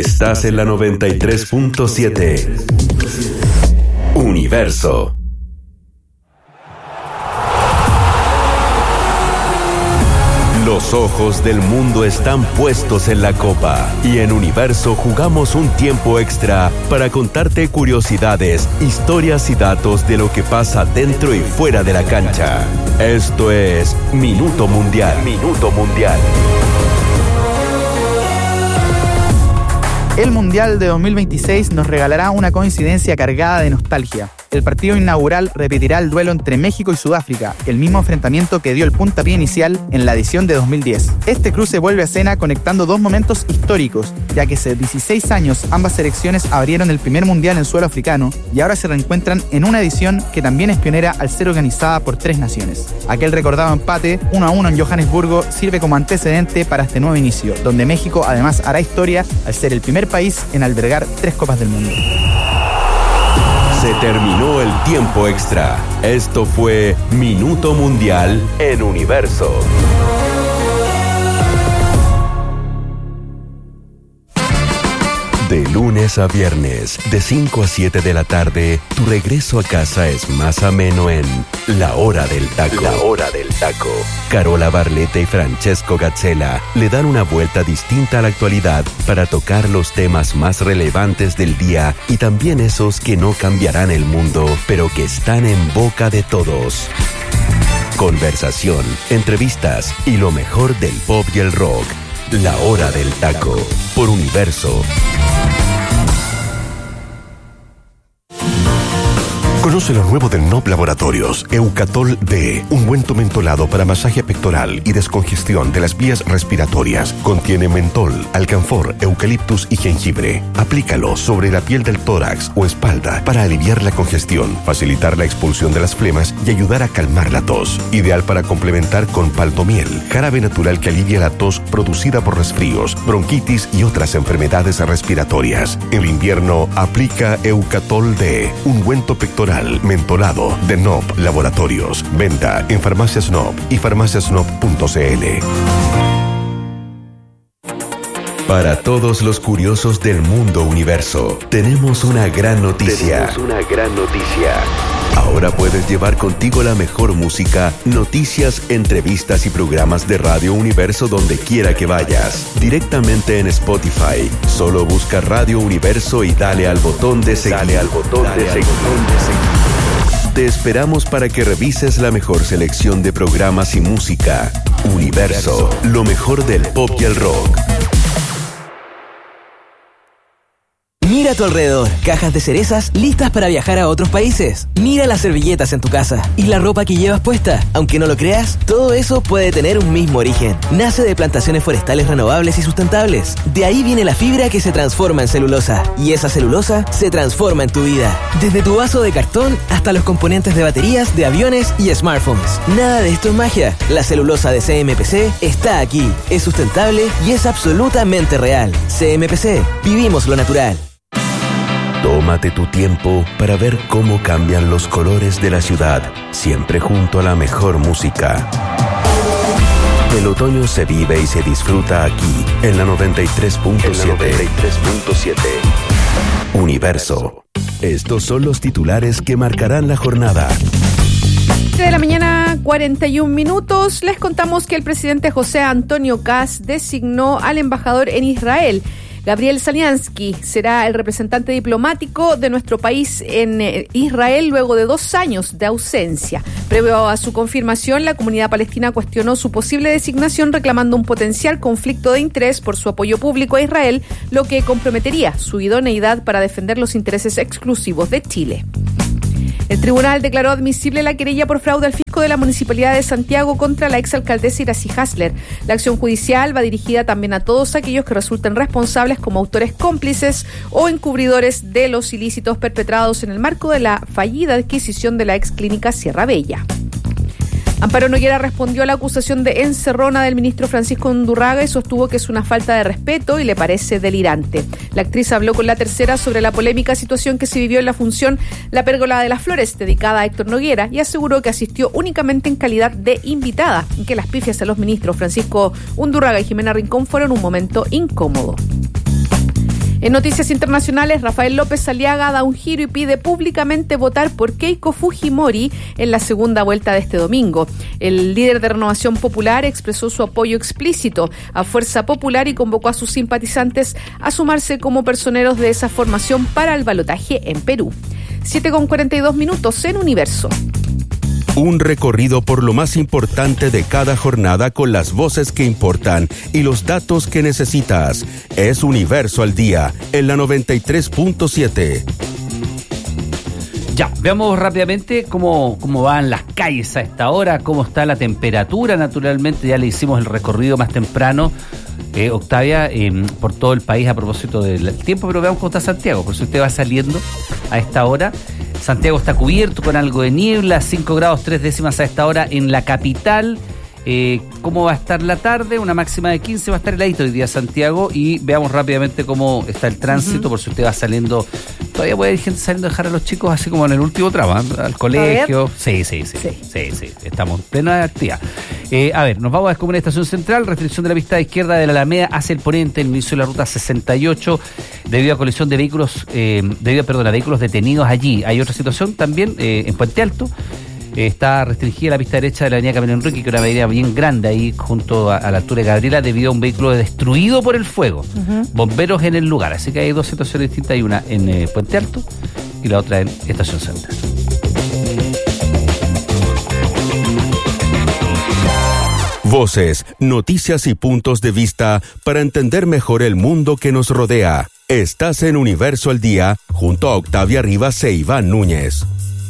Estás en la 93.7. Universo. Los ojos del mundo están puestos en la Copa y en Universo jugamos un tiempo extra para contarte curiosidades, historias y datos de lo que pasa dentro y fuera de la cancha. Esto es Minuto Mundial. Minuto Mundial. El Mundial de 2026 nos regalará una coincidencia cargada de nostalgia. El partido inaugural repetirá el duelo entre México y Sudáfrica, el mismo enfrentamiento que dio el puntapié inicial en la edición de 2010. Este cruce vuelve a escena conectando dos momentos históricos, ya que hace 16 años ambas selecciones abrieron el primer mundial en suelo africano y ahora se reencuentran en una edición que también es pionera al ser organizada por 3 naciones. Aquel recordado empate 1-1 en Johannesburgo sirve como antecedente para este nuevo inicio, donde México además hará historia al ser el primer país en albergar 3 Copas del Mundo. Se terminó el tiempo extra. Esto fue Minuto Mundial en Universo. De lunes a viernes, de 5 a 7 de la tarde, tu regreso a casa es más ameno en La Hora del Taco. La Hora del Taco. Carola Barletta y Francesco Gazzella le dan una vuelta distinta a la actualidad para tocar los temas más relevantes del día y también esos que no cambiarán el mundo, pero que están en boca de todos. Conversación, entrevistas y lo mejor del pop y el rock. La Hora del Taco, por Universo. Conoce lo nuevo de NOP Laboratorios, Eucatol D, ungüento mentolado para masaje pectoral y descongestión de las vías respiratorias. Contiene mentol, alcanfor, eucaliptus y jengibre. Aplícalo sobre la piel del tórax o espalda para aliviar la congestión, facilitar la expulsión de las flemas y ayudar a calmar la tos. Ideal para complementar con paltomiel, jarabe natural que alivia la tos producida por resfríos, bronquitis y otras enfermedades respiratorias. En el invierno, aplica Eucatol D, ungüento pectoral mentolado de NOP Laboratorios. Venta en Farmacias NOP y farmaciasnop.cl. Para todos los curiosos del mundo Universo, tenemos una gran noticia. Ahora puedes llevar contigo la mejor música, noticias, entrevistas y programas de Radio Universo donde quiera que vayas. Directamente en Spotify. Solo busca Radio Universo y dale al botón de seguir. Te esperamos para que revises la mejor selección de programas y música. Universo, lo mejor del pop y el rock. Mira a tu alrededor, cajas de cerezas listas para viajar a otros países. Mira las servilletas en tu casa y la ropa que llevas puesta. Aunque no lo creas, todo eso puede tener un mismo origen. Nace de plantaciones forestales renovables y sustentables. De ahí viene la fibra que se transforma en celulosa. Y esa celulosa se transforma en tu vida. Desde tu vaso de cartón hasta los componentes de baterías, de aviones y smartphones. Nada de esto es magia. La celulosa de CMPC está aquí. Es sustentable y es absolutamente real. CMPC. Vivimos lo natural. Tómate tu tiempo para ver cómo cambian los colores de la ciudad, siempre junto a la mejor música. El otoño se vive y se disfruta aquí, en la 93.7. Universo. Estos son los titulares que marcarán la jornada. 7 de la mañana, 41 minutos. Les contamos que el presidente José Antonio Kast designó al embajador en Israel. Gabriel Saliansky será el representante diplomático de nuestro país en Israel luego de 2 años de ausencia. Previo a su confirmación, la comunidad palestina cuestionó su posible designación reclamando un potencial conflicto de interés por su apoyo público a Israel, lo que comprometería su idoneidad para defender los intereses exclusivos de Chile. El tribunal declaró admisible la querella por fraude al fisco de la Municipalidad de Santiago contra la exalcaldesa Iracy Hasler. La acción judicial va dirigida también a todos aquellos que resulten responsables como autores cómplices o encubridores de los ilícitos perpetrados en el marco de la fallida adquisición de la exclínica Sierra Bella. Amparo Noguera respondió a la acusación de encerrona del ministro Francisco Undurraga y sostuvo que es una falta de respeto y le parece delirante. La actriz habló con La Tercera sobre la polémica situación que se vivió en la función La Pérgola de las Flores, dedicada a Héctor Noguera, y aseguró que asistió únicamente en calidad de invitada, y que las pifias a los ministros Francisco Undurraga y Jimena Rincón fueron un momento incómodo. En noticias internacionales, Rafael López Aliaga da un giro y pide públicamente votar por Keiko Fujimori en la segunda vuelta de este domingo. El líder de Renovación Popular expresó su apoyo explícito a Fuerza Popular y convocó a sus simpatizantes a sumarse como personeros de esa formación para el balotaje en Perú. 7:42 en Universo. Un recorrido por lo más importante de cada jornada con las voces que importan y los datos que necesitas. Es Universo al Día, en la 93.7. Ya, veamos rápidamente cómo van las calles a esta hora, cómo está la temperatura. Naturalmente ya le hicimos el recorrido más temprano, Octavia, por todo el país a propósito del tiempo, pero veamos cómo está Santiago, por si usted va saliendo a esta hora. Santiago está cubierto con algo de niebla, 5 grados 3 décimas a esta hora en la capital. ¿Cómo va a estar la tarde? Una máxima de 15, va a estar heladito hoy día Santiago. Y veamos rápidamente cómo está el tránsito, por si usted va saliendo. Todavía puede haber gente saliendo a dejar a los chicos así como en el último tramo, al colegio. Sí, estamos en plena actividad. A ver, nos vamos a descubrir Estación Central, restricción de la pista izquierda de la Alameda hacia el poniente, el inicio de la ruta 68, debido a colisión de vehículos, a vehículos detenidos allí. Hay otra situación también en Puente Alto. Está restringida la pista derecha de la avenida Camilo Enrique, que es una avenida bien grande ahí junto a la altura de Gabriela, debido a un vehículo destruido por el fuego. Bomberos en el lugar, así que hay dos situaciones distintas, hay una en Puente Alto y la otra en Estación Central. Voces, noticias y puntos de vista para entender mejor el mundo que nos rodea. Estás en Universo al Día, junto a Octavia Rivas e Iván Núñez.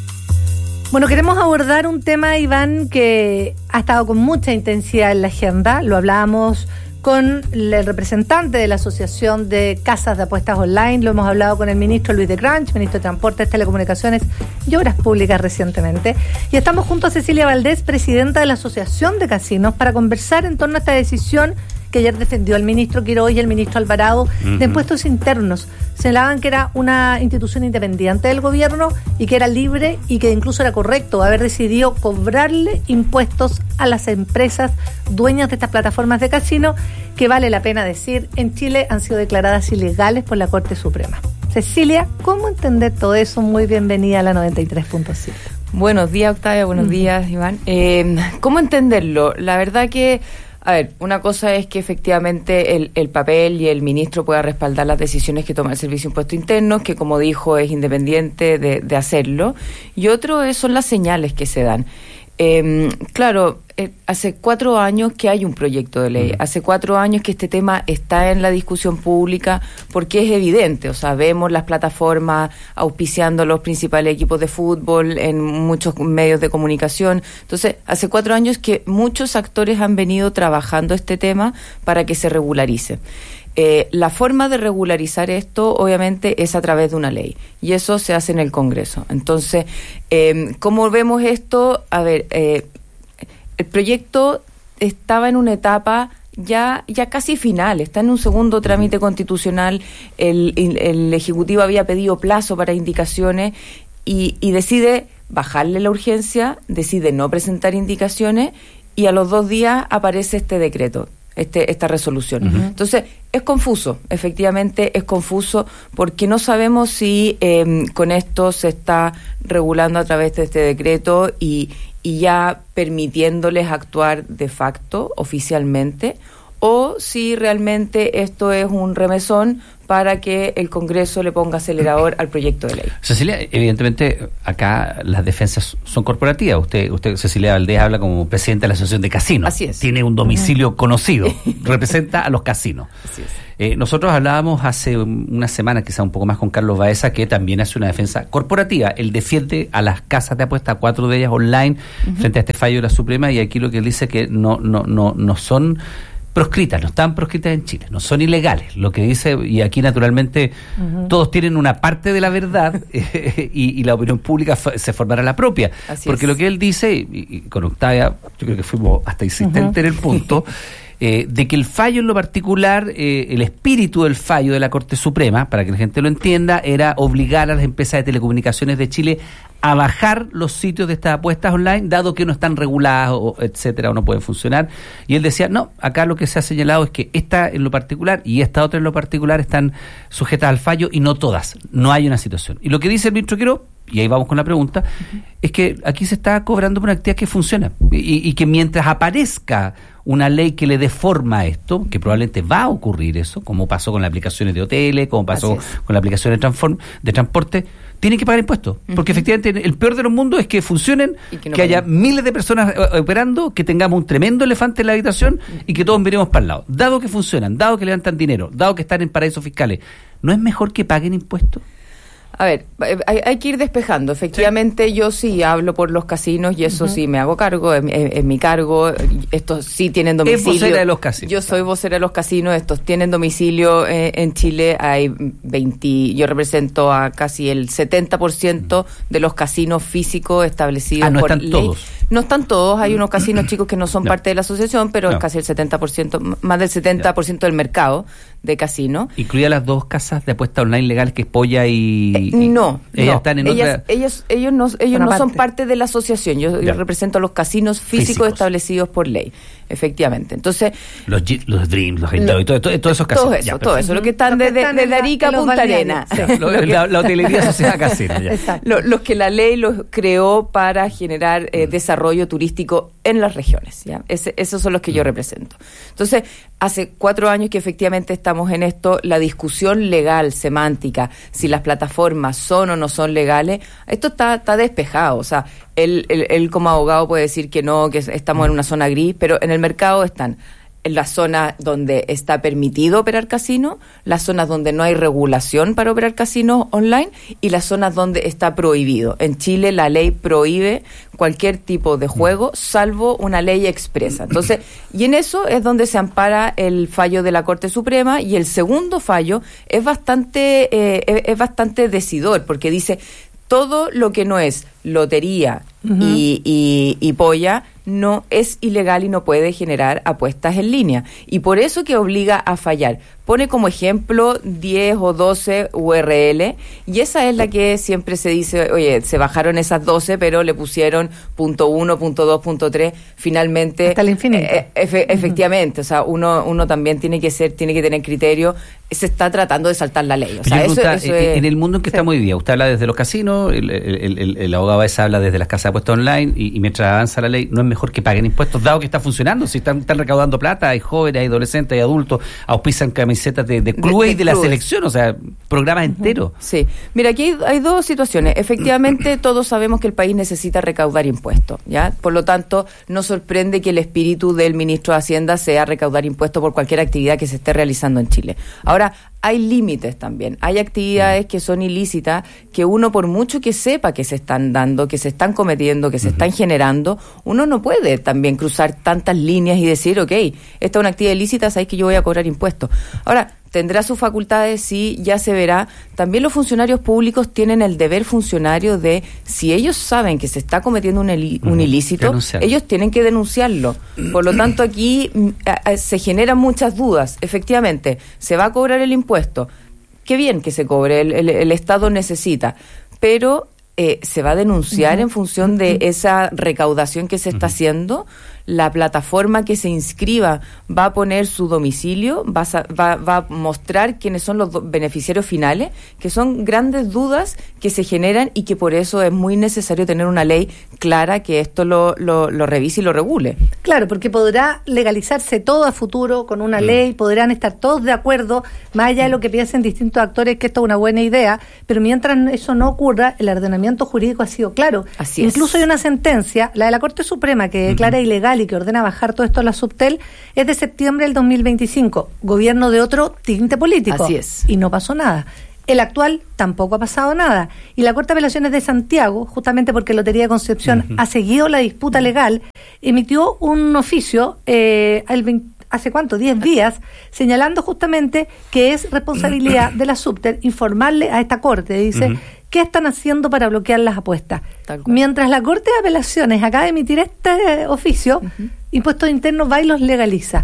Bueno, queremos abordar un tema, Iván, que ha estado con mucha intensidad en la agenda. Lo hablábamos con el representante de la Asociación de Casas de Apuestas Online, lo hemos hablado con el ministro Luis de Grange, ministro de Transportes, Telecomunicaciones y Obras Públicas recientemente. Y estamos junto a Cecilia Valdés, presidenta de la Asociación de Casinos, para conversar en torno a esta decisión que ayer defendió el ministro Quiroz y el ministro Alvarado de impuestos internos. Señalaban que era una institución independiente del gobierno y que era libre y que incluso era correcto haber decidido cobrarle impuestos a las empresas dueñas de estas plataformas de casino, que vale la pena decir, en Chile han sido declaradas ilegales por la Corte Suprema. Cecilia, ¿cómo entender todo eso? Muy bienvenida a la 93.7. Buenos días, Octavia, buenos días, Iván. ¿Cómo entenderlo? La verdad que, a ver, una cosa es que efectivamente el papel y el ministro pueda respaldar las decisiones que toma el Servicio de Impuestos Internos, que como dijo es independiente de hacerlo, y otro son las señales que se dan. Claro, hace 4 años que hay un proyecto de ley, hace 4 años que este tema está en la discusión pública, porque es evidente, o sea, vemos las plataformas auspiciando los principales equipos de fútbol en muchos medios de comunicación. Entonces, hace 4 años que muchos actores han venido trabajando este tema para que se regularice. La forma de regularizar esto, obviamente, es a través de una ley, y eso se hace en el Congreso. Entonces, ¿cómo vemos esto? A ver, el proyecto estaba en una etapa ya casi final, está en un segundo trámite constitucional, el Ejecutivo había pedido plazo para indicaciones y decide bajarle la urgencia, decide no presentar indicaciones, y a los 2 días aparece este decreto. Esta resolución. Entonces, es confuso, efectivamente es confuso, porque no sabemos si con esto se está regulando a través de este decreto y ya permitiéndoles actuar de facto, oficialmente, o si realmente esto es un remesón para que el Congreso le ponga acelerador al proyecto de ley. Cecilia, evidentemente acá las defensas son corporativas. Usted Cecilia Valdés, habla como presidenta de la Asociación de Casinos. Así es. Tiene un domicilio conocido, representa a los casinos. Así es. Nosotros hablábamos hace una semana, quizá un poco más, con Carlos Baeza, que también hace una defensa corporativa. Él defiende a las casas de apuestas, 4 de ellas online, frente a este fallo de la Suprema, y aquí lo que él dice es que no son proscritas, no están proscritas en Chile, no son ilegales. Lo que dice, y aquí naturalmente todos tienen una parte de la verdad y la opinión pública se formará la propia. Así porque es. Lo que él dice, y con Octavia, yo creo que fuimos hasta insistentes en el punto, de que el fallo en lo particular, el espíritu del fallo de la Corte Suprema, para que la gente lo entienda, era obligar a las empresas de telecomunicaciones de Chile a bajar los sitios de estas apuestas online, dado que no están reguladas, etcétera, o no pueden funcionar. Y él decía, no, acá lo que se ha señalado es que esta en lo particular y esta otra en lo particular están sujetas al fallo y no todas. No hay una situación. Y lo que dice el ministro Quiró, y ahí vamos con la pregunta, es que aquí se está cobrando por una actividad que funciona y que mientras aparezca una ley que le dé forma a esto, que probablemente va a ocurrir eso, como pasó con las aplicaciones de hoteles, como pasó con las aplicaciones de transporte, tienen que pagar impuestos, porque efectivamente el peor de los mundos es que funcionen, que haya miles de personas operando, que tengamos un tremendo elefante en la habitación y que todos miremos para el lado. Dado que funcionan, dado que levantan dinero, dado que están en paraísos fiscales, ¿no es mejor que paguen impuestos? A ver, hay que ir despejando. Efectivamente, yo sí hablo por los casinos y eso sí me hago cargo, en mi cargo. Estos sí tienen domicilio. Es vocera de los casinos. Yo soy vocera de los casinos, estos tienen domicilio en Chile. Hay 20, yo represento a casi el 70% de los casinos físicos establecidos no por están ley. Todos. No están todos, hay unos casinos chicos que no son parte de la asociación, pero es casi el 70%, más del 70% del mercado de casinos. ¿Incluía las dos casas de apuesta online legales que es Polla y no, están en otra? Ellos no son parte de la asociación. Yo represento a los casinos físicos establecidos por ley, efectivamente. Entonces los Dreams, los Helltoy, y todos esos casinos. Todo eso, lo que están desde Arica a Punta Arenas. La hotelería sociedad casera. Los que la ley los creó para generar desarrollo turístico en las regiones. ¿Ya? Esos son los que yo represento. Entonces, hace 4 años que efectivamente estamos en esto, la discusión legal, semántica, si las plataformas son o no son legales, esto está despejado. O sea, él como abogado puede decir que no, que estamos en una zona gris, pero en el mercado están en las zonas donde está permitido operar casinos, las zonas donde no hay regulación para operar casinos online y las zonas donde está prohibido. En Chile la ley prohíbe cualquier tipo de juego, salvo una ley expresa. Entonces, y en eso es donde se ampara el fallo de la Corte Suprema, y el segundo fallo es bastante decidor, porque dice todo lo que no es lotería y polla no es ilegal y no puede generar apuestas en línea. Y por eso que obliga a fallar. Pone como ejemplo 10 o 12 URL, y esa es la que siempre se dice, oye, se bajaron esas 12, pero le pusieron .1, .2, .3, finalmente. Hasta el infinito. Efectivamente, o sea, uno también tiene que tener criterio. Se está tratando de saltar la ley. O sea, eso es en el mundo en que estamos hoy día, usted habla desde los casinos, el abogado Baez habla desde las casas de apuestas online, y mientras avanza la ley, no es mejor que paguen impuestos, dado que está funcionando, si están recaudando plata, hay jóvenes, hay adolescentes, hay adultos, auspician camisetas de clubes y de la selección, o sea, programas enteros. Sí, mira, aquí hay dos situaciones. Efectivamente, todos sabemos que el país necesita recaudar impuestos, ¿ya? Por lo tanto, no sorprende que el espíritu del ministro de Hacienda sea recaudar impuestos por cualquier actividad que se esté realizando en Chile. Ahora, hay límites también. Hay actividades que son ilícitas, que uno, por mucho que sepa que se están dando, que se están cometiendo, que se están generando, uno no puede también cruzar tantas líneas y decir, ok, esta es una actividad ilícita, sabéis que yo voy a cobrar impuestos. Ahora, tendrá sus facultades, sí, ya se verá. También los funcionarios públicos tienen el deber funcionario de, si ellos saben que se está cometiendo un ilícito, ellos tienen que denunciarlo. Por lo tanto, aquí se generan muchas dudas. Efectivamente, se va a cobrar el impuesto. Qué bien que se cobre, el Estado necesita, pero se va a denunciar en función de esa recaudación que se está haciendo. La plataforma que se inscriba va a poner su domicilio, va a mostrar quiénes son los beneficiarios finales, que son grandes dudas que se generan, y que por eso es muy necesario tener una ley clara que esto lo revise y lo regule. Claro, porque podrá legalizarse todo a futuro con una ley, podrán estar todos de acuerdo, más allá de lo que piensen distintos actores que esto es una buena idea, pero mientras eso no ocurra, el ordenamiento jurídico ha sido claro. Así Incluso hay una sentencia, la de la Corte Suprema, que declara ilegal y que ordena bajar todo esto a la Subtel, es de septiembre del 2025, gobierno de otro tinte político. Así es. Y no pasó nada. El actual tampoco ha pasado nada. Y la Corte de Apelaciones de Santiago, justamente porque Lotería de Concepción ha seguido la disputa legal, emitió un oficio ¿hace cuánto? 10 días, señalando justamente que es responsabilidad de la Subtel informarle a esta Corte. Dice, ¿qué están haciendo para bloquear las apuestas? Mientras la Corte de Apelaciones acaba de emitir este oficio, Impuestos Internos va y los legaliza.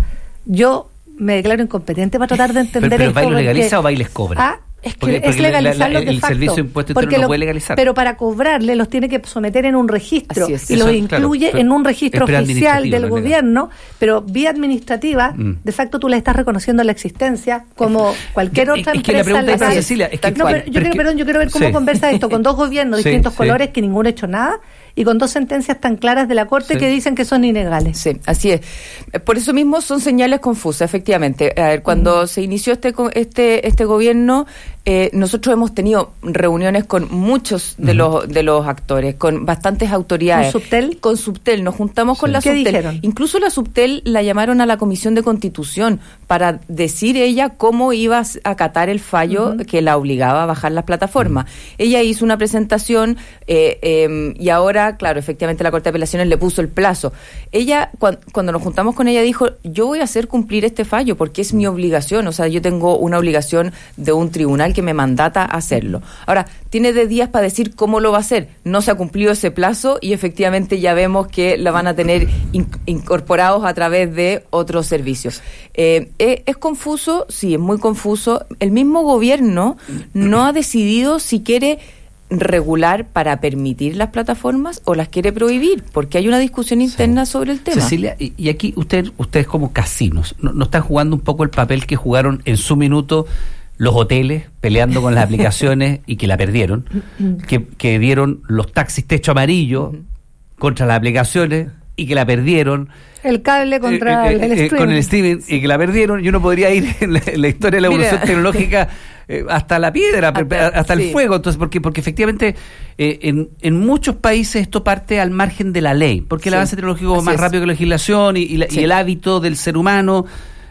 Yo me declaro incompetente para tratar de entender pero esto. ¿Baile legaliza o Bailes cobra? Es que es legalizarlo de el facto. servicio de impuesto interno lo puede legalizar. Pero para cobrarle los tiene que someter en un registro y eso, los incluye en un registro oficial del gobierno, pero vía administrativa, de facto tú le estás reconociendo la existencia como cualquier otra empresa. Es que la pregunta es para Cecilia. Es que, yo quiero ver cómo conversa esto con dos gobiernos de distintos colores que ninguno ha hecho nada y con dos sentencias tan claras de la Corte que dicen que son ilegales. Sí, así es. Por eso mismo son señales confusas, efectivamente. A ver, cuando se inició este gobierno, nosotros hemos tenido reuniones con muchos de los actores, con bastantes autoridades. ¿Con Subtel? Con Subtel, nos juntamos con la ¿Qué Subtel. dijeron? Incluso la Subtel la llamaron a la Comisión de Constitución para decir ella cómo iba a acatar el fallo que la obligaba a bajar las plataformas. Ella hizo una presentación y ahora, claro, efectivamente la Corte de Apelaciones le puso el plazo. Ella, cuando nos juntamos con ella, dijo, yo voy a hacer cumplir este fallo porque es mi obligación, o sea, yo tengo una obligación de un tribunal que me mandata a hacerlo. Ahora, tiene 10 días para decir cómo lo va a hacer. No se ha cumplido ese plazo y efectivamente ya vemos que la van a tener incorporados a través de otros servicios. ¿Es confuso? Sí, es muy confuso. El mismo gobierno no ha decidido si quiere regular para permitir las plataformas o las quiere prohibir, porque hay una discusión interna sobre el tema. Cecilia, y aquí ustedes como casinos, ¿no están jugando un poco el papel que jugaron en su minuto los hoteles peleando con las aplicaciones y que la perdieron, que dieron los taxis techo amarillo contra las aplicaciones y que la perdieron, el cable contra el streaming. Con el streaming y que la perdieron? Y uno podría ir en la historia de la evolución tecnológica hasta la piedra, hasta el fuego. Entonces, porque efectivamente en muchos países esto parte al margen de la ley, porque el avance tecnológico es más rápido que la legislación y el hábito del ser humano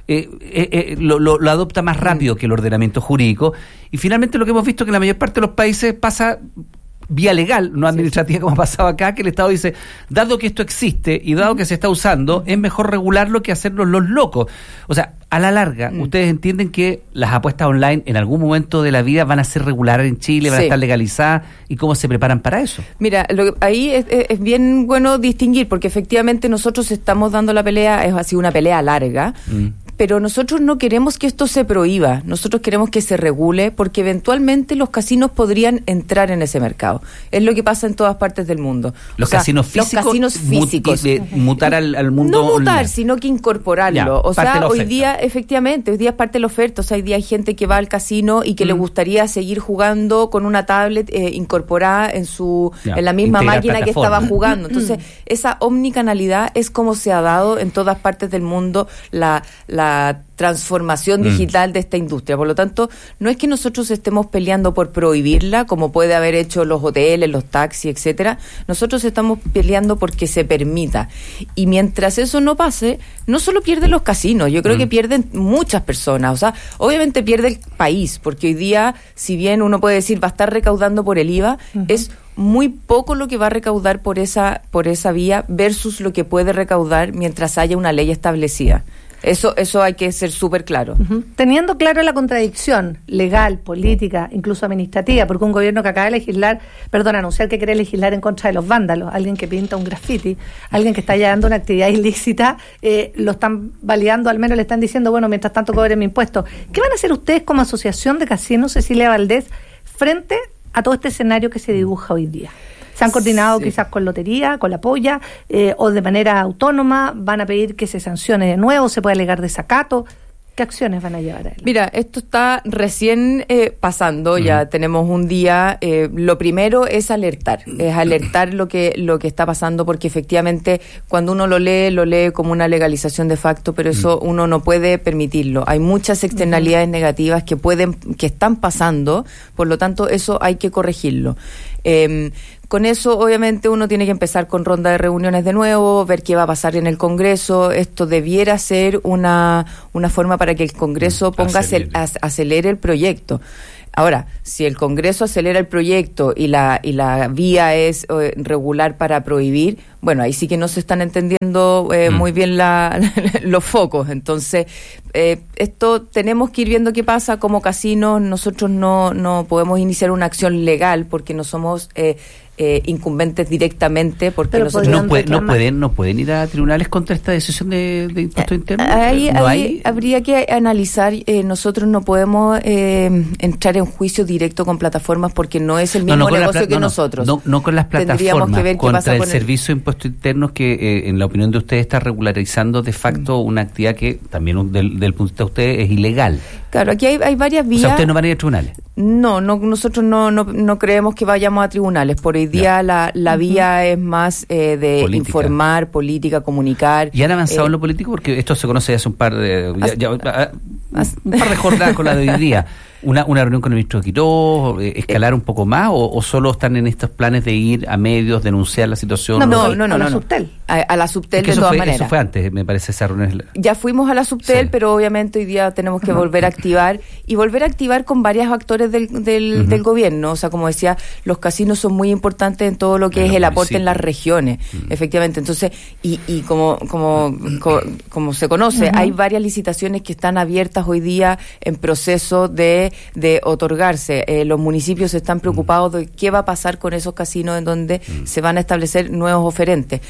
lo adopta más rápido que el ordenamiento jurídico, y finalmente lo que hemos visto es que en la mayor parte de los países pasa vía legal, no administrativa como ha pasado acá, que el Estado dice, dado que esto existe y dado que se está usando, es mejor regularlo que hacernos los locos. O sea, a la larga, ¿ustedes entienden que las apuestas online en algún momento de la vida van a ser reguladas en Chile, van a estar legalizadas, y cómo se preparan para eso? Mira, ahí es bien bueno distinguir, porque efectivamente nosotros estamos dando la pelea, es así una pelea larga, pero nosotros no queremos que esto se prohíba, nosotros queremos que se regule, porque eventualmente los casinos podrían entrar en ese mercado. Es lo que pasa en todas partes del mundo. Los casinos físicos mutar al mundo no mutar, online, sino que incorporarlo. O sea, hoy día, efectivamente, hoy día es parte de la oferta. O sea, hoy día hay gente que va al casino y que le gustaría seguir jugando con una tablet incorporada en la misma máquina que estaba jugando. Entonces, esa omnicanalidad es como se ha dado en todas partes del mundo la transformación digital de esta industria. Por lo tanto, no es que nosotros estemos peleando por prohibirla, como puede haber hecho los hoteles, los taxis, etcétera. Nosotros estamos peleando porque se permita. Y mientras eso no pase, no solo pierden los casinos, yo creo que pierden muchas personas. O sea, obviamente pierde el país, porque hoy día, si bien uno puede decir va a estar recaudando por el IVA, es muy poco lo que va a recaudar por esa vía versus lo que puede recaudar mientras haya una ley establecida. Eso hay que ser súper claro. Teniendo claro la contradicción legal, política, incluso administrativa, porque un gobierno que acaba de anunciar que quiere legislar en contra de los vándalos, alguien que pinta un graffiti, alguien que está llevando una actividad ilícita, lo están validando, al menos le están diciendo, bueno, mientras tanto cobren mi impuesto. ¿Qué van a hacer ustedes como asociación de casinos, Cecilia Valdés, frente a todo este escenario que se dibuja hoy día? ¿Se han coordinado quizás con Lotería, con la Polla, o de manera autónoma? ¿Van a pedir que se sancione de nuevo? ¿Se puede alegar desacato? ¿Qué acciones van a llevar a él? Mira, esto está recién pasando, ya tenemos un día. Lo primero es alertar lo que está pasando, porque efectivamente cuando uno lo lee como una legalización de facto, pero eso uno no puede permitirlo. Hay muchas externalidades negativas que están pasando, por lo tanto eso hay que corregirlo. Con eso, obviamente, uno tiene que empezar con ronda de reuniones de nuevo, ver qué va a pasar en el Congreso. Esto debiera ser una forma para que el Congreso acelere el proyecto. Ahora, si el Congreso acelera el proyecto y la vía es regular para prohibir, bueno, ahí sí que no se están entendiendo muy bien los focos. Entonces, esto tenemos que ir viendo qué pasa. Como casinos, nosotros no podemos iniciar una acción legal porque no somos incumbentes directamente, porque pero nosotros no pueden ir a tribunales contra esta decisión de impuesto interno. Ahí habría que analizar. Nosotros no podemos entrar en juicio directo con plataformas porque no es el mismo negocio que nosotros. No con las plataformas, que ver contra el servicio de impuestos internos que, en la opinión de ustedes, está regularizando de facto una actividad que también del punto de vista de ustedes es ilegal. Claro, aquí hay varias vías. O sea, ustedes no van a ir a tribunales. No, nosotros no creemos que vayamos a tribunales. Por hoy día la vía es más de política. Informar, política, comunicar. ¿Y han avanzado en lo político? Porque esto se conoce hace un par de jornadas con la de hoy día. Una reunión con el ministro Quirós, escalar un poco más, o solo están en estos planes de ir a medios, denunciar la situación. No, a la Subtel. A la Subtel, de todas maneras. Eso fue antes, me parece, esa reunión. Ya fuimos a la Subtel, pero obviamente hoy día tenemos que volver a activar, y volver a activar con varios actores del gobierno. O sea, como decía, los casinos son muy importantes en todo lo que es el aporte en las regiones, efectivamente. Entonces, y como se conoce, hay varias licitaciones que están abiertas hoy día en proceso de otorgarse. Los municipios están preocupados de qué va a pasar con esos casinos en donde se van a establecer nuevos oferentes.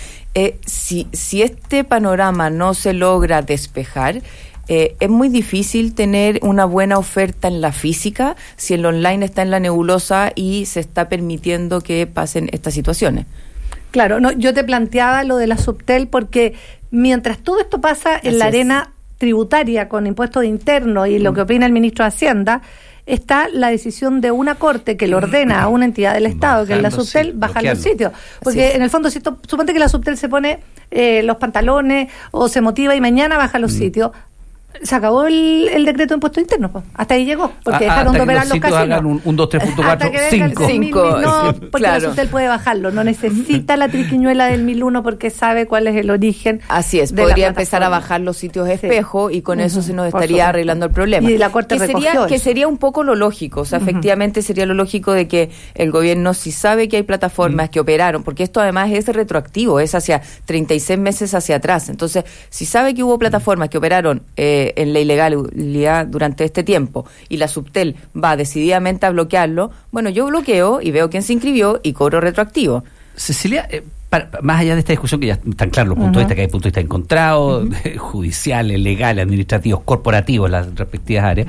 Si este panorama no se logra despejar, es muy difícil tener una buena oferta en la física si el online está en la nebulosa y se está permitiendo que pasen estas situaciones. Claro, no, yo te planteaba lo de la Subtel porque mientras todo esto pasa en la arena tributaria con impuestos internos y lo que opina el ministro de Hacienda, está la decisión de una corte que le ordena a una entidad del Estado, que es la Subtel, bajar los sitios. Porque en el fondo, si suponte que la Subtel se pone los pantalones o se motiva y mañana baja los sitios, se acabó el decreto de impuestos internos, pues. Hasta ahí llegó, porque dejaron de operar los casinos. Hagan un 2, 3.4, 5. No, porque la Subtel puede bajarlo, no necesita la triquiñuela del 1001 porque sabe cuál es el origen. Así es, podría empezar a bajar los sitios espejo y con eso se nos estaría arreglando el problema. Y la Corte que sería un poco lo lógico, o sea, efectivamente sería lo lógico de que el gobierno, si sabe que hay plataformas que operaron, porque esto además es retroactivo, es hacia 36 meses hacia atrás, entonces, si sabe que hubo plataformas que operaron en la ilegalidad durante este tiempo y la Subtel va decididamente a bloquearlo, bueno, yo bloqueo y veo quién se inscribió y cobro retroactivo. Cecilia, más allá de esta discusión, que ya están claros los puntos de vista, que hay puntos de vista encontrados, judiciales, legales, administrativos, corporativos, las respectivas áreas,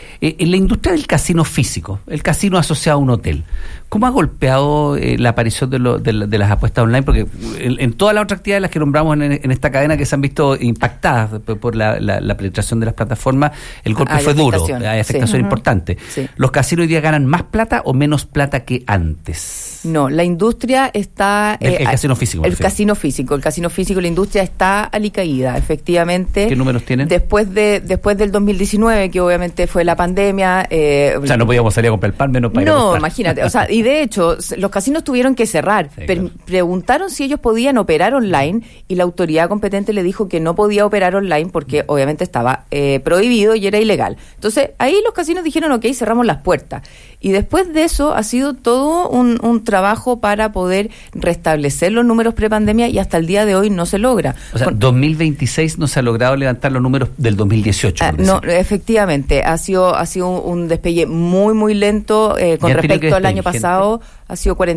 en la industria del casino físico, el casino asociado a un hotel, ¿cómo ha golpeado la aparición de las apuestas online? Porque en todas las otras actividades las que nombramos en esta cadena que se han visto impactadas por la penetración de las plataformas, el golpe fue duro, hay afectación importante. Sí. ¿Los casinos hoy día ganan más plata o menos plata que antes? No, la industria está... El casino físico. El casino físico, la industria está alicaída, efectivamente. ¿Qué números tienen? Después del 2019, que obviamente fue la pandemia... o sea, no podíamos salir a comprar el pan menos para ir a comprar. Imagínate, o sea, y de hecho, los casinos tuvieron que cerrar. Sí, claro. Preguntaron si ellos podían operar online y la autoridad competente le dijo que no podía operar online porque obviamente estaba prohibido y era ilegal. Entonces, ahí los casinos dijeron, ok, cerramos las puertas. Y después de eso ha sido todo un trabajo para poder restablecer los números prepandemia y hasta el día de hoy no se logra. O sea, 2026 no se ha logrado levantar los números del 2018. No, efectivamente, ha sido un despegue muy, muy lento con respecto al año pasado. Ha sido un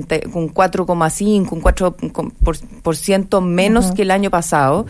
4,5, un 4% menos que el año pasado.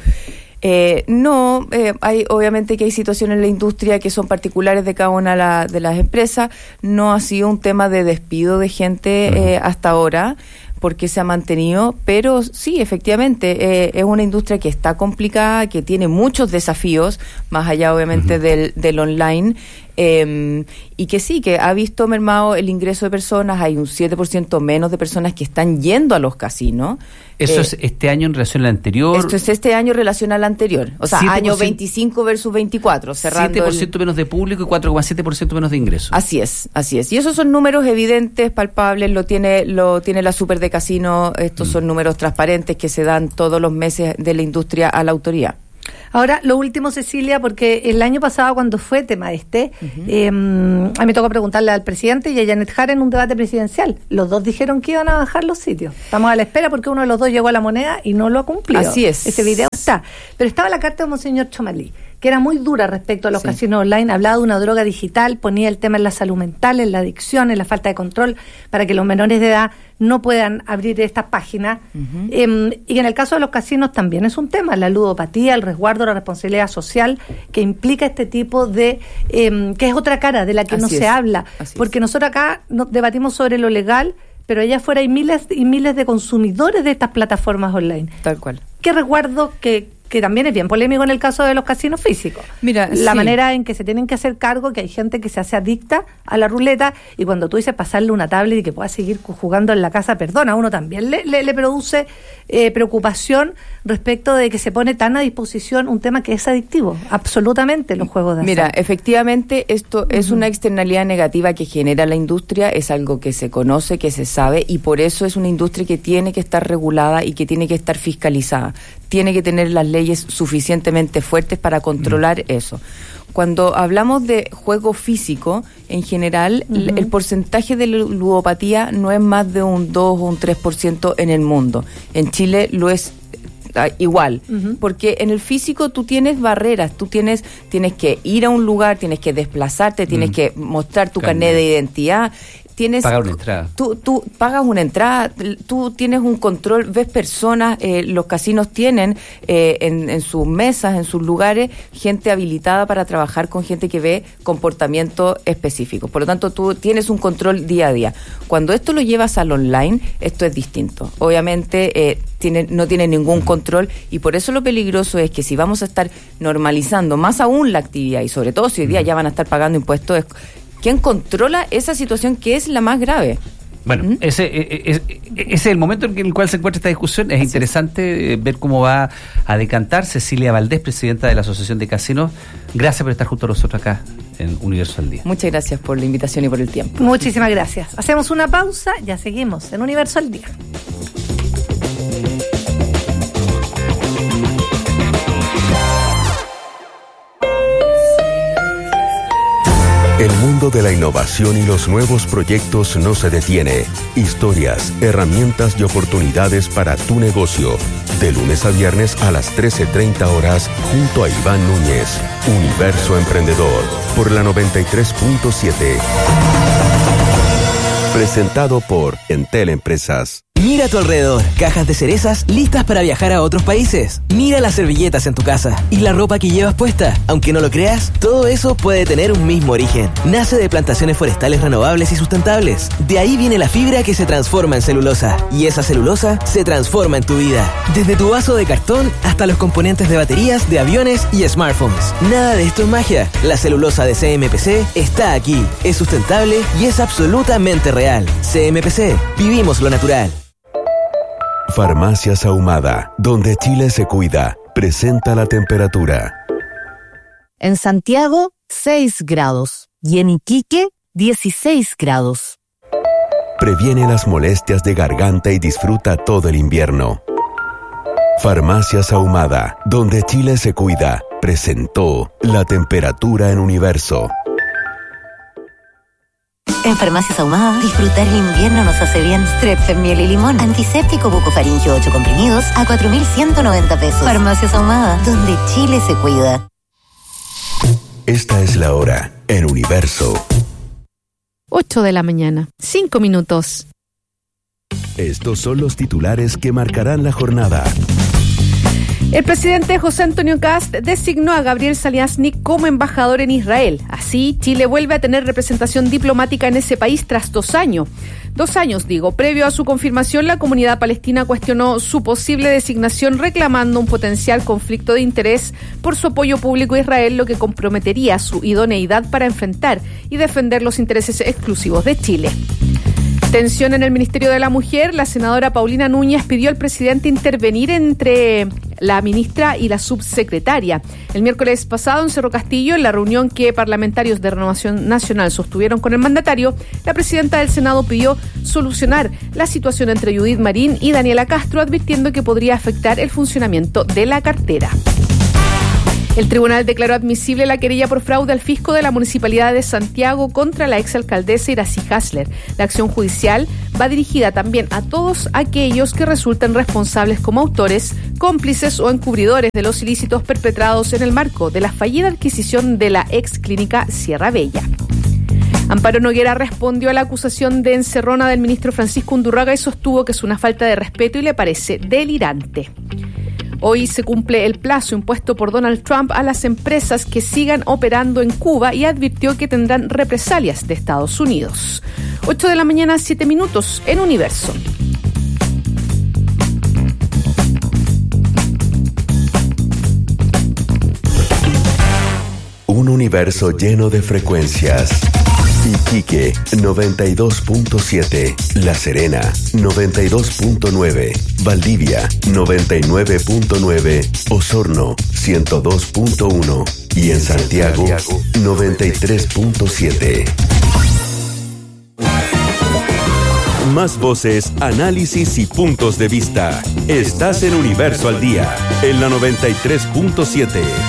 Hay obviamente que hay situaciones en la industria que son particulares de cada una de las empresas. No ha sido un tema de despido de gente hasta ahora, porque se ha mantenido, pero sí, efectivamente, es una industria que está complicada, que tiene muchos desafíos, más allá obviamente del online, y que sí, que ha visto mermado el ingreso de personas. Hay un 7% menos de personas que están yendo a los casinos. ¿Eso es este año en relación al anterior? Esto es este año en relación al anterior, o sea, año 25 versus 24, cerrando 7% menos de público y 4,7% menos de ingresos. Así es, y esos son números evidentes, palpables, lo tiene la Super de Casino, estos son números transparentes que se dan todos los meses de la industria a la autoridad. Ahora, lo último, Cecilia, porque el año pasado cuando fue tema a mí me tocó preguntarle al presidente y a Janet Jara en un debate presidencial. Los dos dijeron que iban a bajar los sitios. Estamos a la espera porque uno de los dos llegó a La Moneda y no lo ha cumplido. Así es. Ese video está. Pero estaba la carta de Monseñor Chomalí, que era muy dura respecto a los casinos online, hablaba de una droga digital, ponía el tema en la salud mental, en la adicción, en la falta de control, para que los menores de edad no puedan abrir estas páginas. Y en el caso de los casinos también es un tema, la ludopatía, el resguardo, la responsabilidad social, que implica este tipo de... que es otra cara de la que no se habla. Porque nosotros acá debatimos sobre lo legal, pero allá afuera hay miles y miles de consumidores de estas plataformas online. Tal cual. ¿Qué resguardo que también es bien polémico en el caso de los casinos físicos? Mira, la manera en que se tienen que hacer cargo, que hay gente que se hace adicta a la ruleta, y cuando tú dices pasarle una tablet y que pueda seguir jugando en la casa, perdona, a uno también le produce preocupación respecto de que se pone tan a disposición un tema que es adictivo, absolutamente, los juegos de azar. Mira, efectivamente esto es una externalidad negativa que genera la industria, es algo que se conoce, que se sabe, y por eso es una industria que tiene que estar regulada y que tiene que estar fiscalizada, tiene que tener las leyes suficientemente fuertes para controlar eso. Cuando hablamos de juego físico, en general, el porcentaje de ludopatía no es más de un 2 o un 3% en el mundo. En Chile lo es igual, porque en el físico tú tienes barreras, tú tienes que ir a un lugar, tienes que desplazarte, tienes que mostrar tu carnet de identidad. Pagar una entrada. Tú pagas una entrada, tú tienes un control, ves personas, los casinos tienen en sus mesas, en sus lugares, gente habilitada para trabajar con gente que ve comportamientos específicos. Por lo tanto, tú tienes un control día a día. Cuando esto lo llevas al online, esto es distinto. Obviamente no tiene ningún control, y por eso lo peligroso es que si vamos a estar normalizando más aún la actividad, y sobre todo si hoy día ya van a estar pagando impuestos, ¿quién controla esa situación que es la más grave? Bueno, ese es el momento en el cual se encuentra esta discusión. Es interesante ver cómo va a decantar. Cecilia Valdés, presidenta de la Asociación de Casinos, gracias por estar junto a nosotros acá en Universo al Día. Muchas gracias por la invitación y por el tiempo. Muchísimas gracias. Hacemos una pausa, ya seguimos en Universo al Día. El mundo de la innovación y los nuevos proyectos no se detiene. Historias, herramientas y oportunidades para tu negocio. De lunes a viernes a las 13:30 horas junto a Iván Núñez. Universo Emprendedor por la 93.7. Presentado por Entel Empresas. Mira a tu alrededor, cajas de cerezas listas para viajar a otros países. Mira las servilletas en tu casa y la ropa que llevas puesta. Aunque no lo creas, todo eso puede tener un mismo origen. Nace de plantaciones forestales renovables y sustentables. De ahí viene la fibra que se transforma en celulosa. Y esa celulosa se transforma en tu vida. Desde tu vaso de cartón hasta los componentes de baterías, de aviones y smartphones. Nada de esto es magia. La celulosa de CMPC está aquí. Es sustentable y es absolutamente real. CMPC, vivimos lo natural. Farmacias Ahumada, donde Chile se cuida, presenta la temperatura. En Santiago, 6 grados. Y en Iquique, 16 grados. Previene las molestias de garganta y disfruta todo el invierno. Farmacias Ahumada, donde Chile se cuida, presentó la temperatura en Universo. En Farmacias Ahumada, disfrutar el invierno nos hace bien. Strepsen, miel y limón. Antiséptico bucofaringio 8 comprimidos a 4.190 pesos. Farmacias Ahumada, donde Chile se cuida. Esta es la hora en Universo. 8 de la mañana, 5 minutos. Estos son los titulares que marcarán la jornada. El presidente José Antonio Kast designó a Gabriel Saliasnik como embajador en Israel. Así, Chile vuelve a tener representación diplomática en ese país tras 2 años. 2 años, previo a su confirmación, la comunidad palestina cuestionó su posible designación reclamando un potencial conflicto de interés por su apoyo público a Israel, lo que comprometería su idoneidad para enfrentar y defender los intereses exclusivos de Chile. Tensión en el Ministerio de la Mujer. La senadora Paulina Núñez pidió al presidente intervenir entre la ministra y la subsecretaria. El miércoles pasado en Cerro Castillo, en la reunión que parlamentarios de Renovación Nacional sostuvieron con el mandatario, la presidenta del Senado pidió solucionar la situación entre Judith Marín y Daniela Castro, advirtiendo que podría afectar el funcionamiento de la cartera. El tribunal declaró admisible la querella por fraude al fisco de la Municipalidad de Santiago contra la exalcaldesa Iracy Hasler. La acción judicial va dirigida también a todos aquellos que resulten responsables como autores, cómplices o encubridores de los ilícitos perpetrados en el marco de la fallida adquisición de la ex clínica Sierra Bella. Amparo Noguera respondió a la acusación de encerrona del ministro Francisco Undurraga y sostuvo que es una falta de respeto y le parece delirante. Hoy se cumple el plazo impuesto por Donald Trump a las empresas que sigan operando en Cuba y advirtió que tendrán represalias de Estados Unidos. 8 de la mañana, 7 minutos en Universo. Un universo lleno de frecuencias. Iquique 92.7, La Serena 92.9, Valdivia 99.9, Osorno 102.1 y en Santiago 93.7. Más voces, análisis y puntos de vista. Estás en Universo al Día, en la 93.7.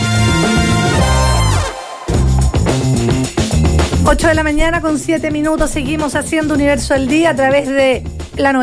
8 de la mañana con 7 minutos, seguimos haciendo Universo al Día a través de la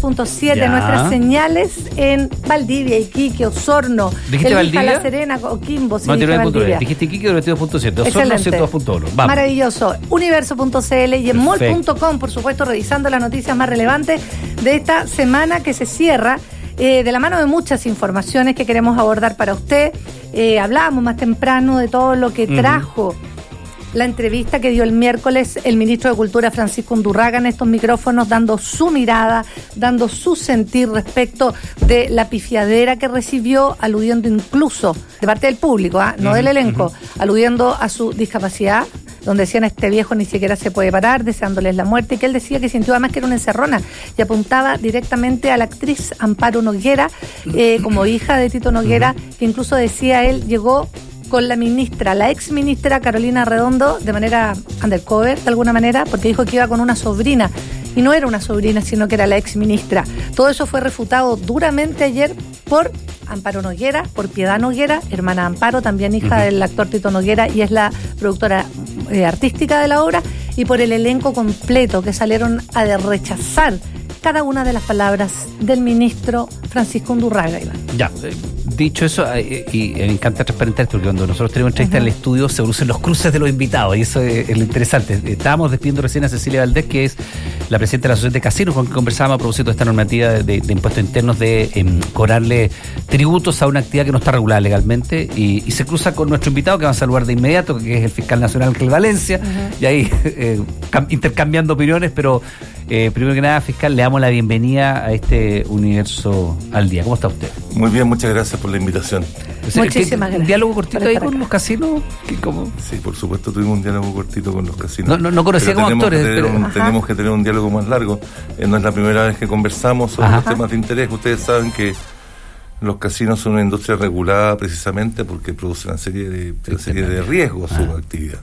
93.7, nuestras señales en Valdivia, Iquique, Osorno, ¿dijiste Valdivia? La Serena, Coquimbo, sí, Valdivia. Dijiste Iquique 92.7, Osorno 102.1. Vamos. Maravilloso. Universo.cl y en mol.com, por supuesto, revisando las noticias más relevantes de esta semana que se cierra. De la mano de muchas informaciones que queremos abordar para usted. Hablábamos más temprano de todo lo que trajo la entrevista que dio el miércoles el ministro de Cultura Francisco Undurraga en estos micrófonos, dando su mirada, dando su sentir respecto de la pifiadera que recibió, aludiendo incluso de parte del público, no del elenco, aludiendo a su discapacidad, donde decían este viejo ni siquiera se puede parar, deseándoles la muerte, y que él decía que sintió además que era una encerrona, y apuntaba directamente a la actriz Amparo Noguera, como hija de Tito Noguera, que incluso decía él llegó con la ministra, la ex ministra Carolina Redondo, de manera undercover, de alguna manera, porque dijo que iba con una sobrina, y no era una sobrina, sino que era la ex ministra. Todo eso fue refutado duramente ayer por Amparo Noguera, por Piedad Noguera, hermana de Amparo, también hija del actor Tito Noguera, y es la productora artística de la obra, y por el elenco completo, que salieron a rechazar cada una de las palabras del ministro Francisco Undurraga, Iván. Ya, dicho eso, y me encanta transparentar esto, porque cuando nosotros tenemos entrevista en el estudio se producen los cruces de los invitados, y eso es lo interesante. Estábamos despidiendo recién a Cecilia Valdés, que es la presidenta de la Asociación de Casinos, con quien conversábamos a propósito de esta normativa de impuestos internos de cobrarle tributos a una actividad que no está regulada legalmente, y se cruza con nuestro invitado, que vamos a saludar de inmediato, que es el fiscal nacional Ángel Valencia, y ahí intercambiando opiniones, pero primero que nada, fiscal, le damos la bienvenida a este Universo al Día. ¿Cómo está usted? Muy bien, muchas gracias por la invitación. Muchísimas gracias. ¿Un diálogo cortito ahí con los casinos? Sí, por supuesto, tuvimos un diálogo cortito con los casinos. No conocía como actores. Tenemos que tener un diálogo más largo. No es la primera vez que conversamos sobre los temas de interés. Ustedes saben que los casinos son una industria regulada precisamente porque producen una serie de riesgos su actividad.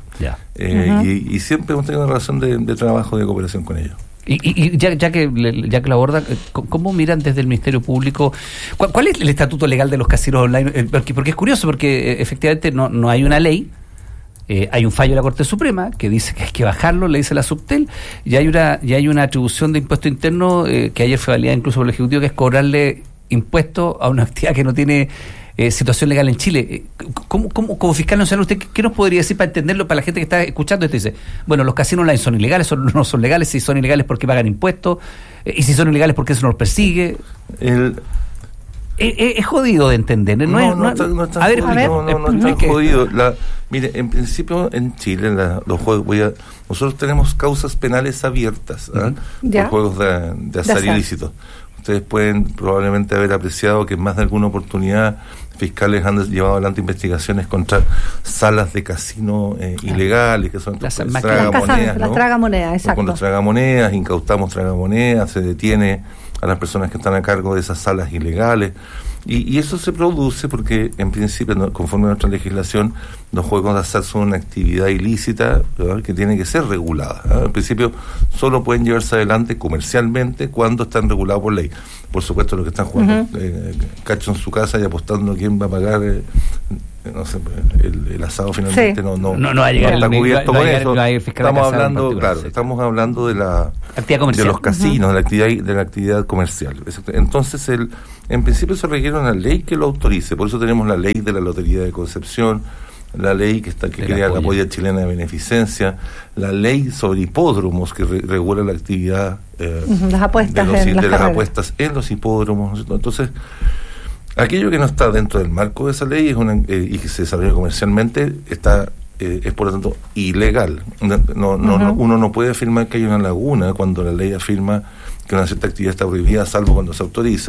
Y siempre hemos tenido una relación de trabajo, de cooperación con ellos. Y ya que lo aborda, ¿cómo miran desde el Ministerio Público? ¿Cuál es el estatuto legal de los casinos online? Porque es curioso, porque efectivamente no hay una ley. Hay un fallo de la Corte Suprema que dice que hay que bajarlo, le dice la Subtel, y hay una atribución de impuesto interno que ayer fue validada incluso por el Ejecutivo, que es cobrarle impuestos a una actividad que no tiene situación legal en Chile. Como fiscal nacional, ¿usted qué nos podría decir para entenderlo, para la gente que está escuchando? Esto dice, bueno, los casinos online son ilegales, no son legales. Si son ilegales, ¿por qué pagan impuestos? Y si son ilegales, ¿por qué eso nos persigue? Es jodido de entender. No está jodido. Mire, en principio en Chile los juegos, nosotros tenemos causas penales abiertas por juegos de azar ilícitos. Ustedes pueden probablemente haber apreciado que en más de alguna oportunidad fiscales han llevado adelante investigaciones contra salas de casino ilegales, que son las tragamonedas, exacto. Con los tragamonedas, incautamos tragamonedas, se detiene a las personas que están a cargo de esas salas ilegales. Y eso se produce porque, en principio, conforme a nuestra legislación, los juegos de azar son una actividad ilícita, ¿verdad?, que tiene que ser regulada. En principio, solo pueden llevarse adelante comercialmente cuando están regulados por ley. Por supuesto, los que están jugando cacho en su casa y apostando quién va a pagar no sé, el asado finalmente no va a llegar está cubierto con eso. Estamos hablando de la actividad comercial, de los casinos, de la actividad comercial. Entonces en principio se requiere una ley que lo autorice. Por eso tenemos la ley de la Lotería de Concepción, la ley que crea la Polla Chilena de Beneficencia, la ley sobre hipódromos que regula la actividad las apuestas de las apuestas en los hipódromos. Entonces, aquello que no está dentro del marco de esa ley y que se desarrolla comercialmente es por lo tanto ilegal. Uno no puede afirmar que hay una laguna cuando la ley afirma que una cierta actividad está prohibida, salvo cuando se autoriza.